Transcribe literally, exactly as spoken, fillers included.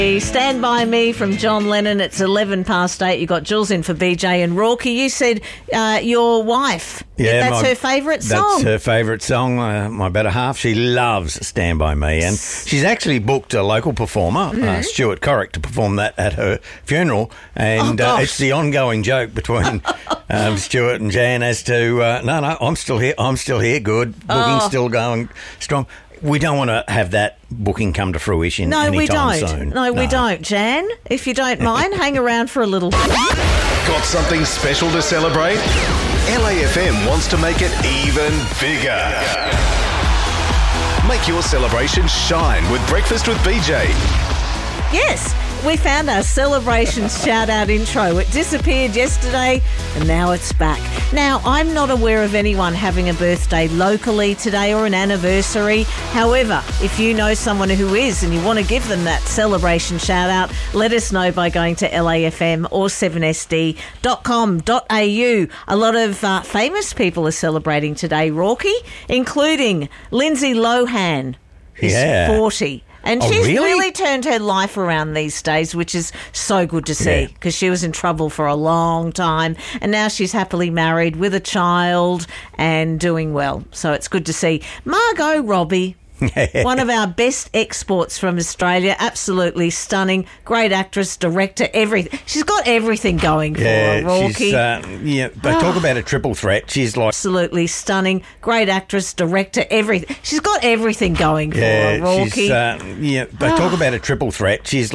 Stand By Me from John Lennon. It's eleven past eight. You got Jules in for B J and Rorky. You said uh, your wife, yeah, that's my, her favourite song. That's her favourite song, uh, my better half. She loves Stand By Me. And she's actually booked a local performer, mm-hmm. uh, Stuart Corrick, to perform that at her funeral. And oh, uh, it's the ongoing joke between um, Stuart and Jan as to, uh, no, no, I'm still here. I'm still here. Good. Booking's oh. still going strong. We don't want to have that booking come to fruition no, anytime we don't. soon. No, no, we don't. Jan, if you don't mind, hang around for a little bit. Got something special to celebrate? L A F M wants to make it even bigger. Make your celebration shine with Breakfast with B J. Yes, we found our celebrations shout-out intro. It disappeared yesterday and now it's back. Now, I'm not aware of anyone having a birthday locally today or an anniversary. However, if you know someone who is and you want to give them that celebration shout-out, let us know by going to L A F M or seven S D dot com dot A U. A lot of uh, famous people are celebrating today, Rorky, including Lindsay Lohan, who's Yeah. forty. And Oh, she's really? really turned her life around these days, which is so good to see, because she was in trouble for a long time and now she's happily married with a child and doing well. So it's good to see. Margot Robbie, one of our best exports from Australia, absolutely stunning, great actress, director, everything. She's got everything going for Yeah, her, Rorky. she's, uh, yeah, they talk about a triple threat. She's like... Absolutely stunning, great actress, director, everything. She's got everything going for Yeah, her, Rorky. she's, uh, yeah, they talk about a triple threat. She's